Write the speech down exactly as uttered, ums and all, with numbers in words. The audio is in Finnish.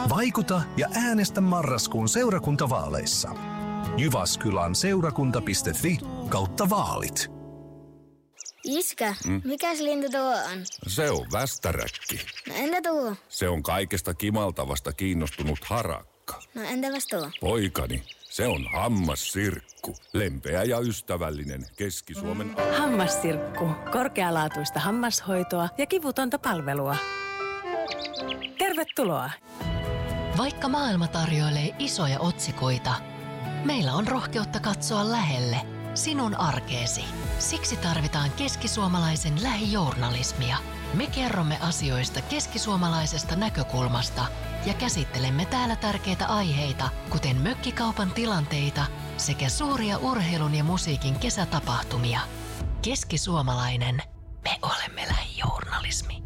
Vaikuta ja äänestä marraskuun seurakuntavaaleissa. Jyväskylän seurakunta piste fi kautta vaalit. Iskä, mm? mikäs lintu tuo on? Se on västäräkki. No entä tuo? Se on kaikesta kimaltavasta kiinnostunut harakka. No entäpäs tuo? Poikani, se on hammassirkku. Lempeä ja ystävällinen Keski-Suomen... Hammassirkku. Korkealaatuista hammashoitoa ja kivutonta palvelua. Tervetuloa! Vaikka maailma tarjoilee isoja otsikoita, meillä on rohkeutta katsoa lähelle sinun arkeesi. Siksi tarvitaan keskisuomalaisen lähijournalismia. Me kerromme asioista keskisuomalaisesta näkökulmasta ja käsittelemme täällä tärkeitä aiheita, kuten mökkikaupan tilanteita sekä suuria urheilun ja musiikin kesätapahtumia. Keskisuomalainen, me olemme lähijournalismi.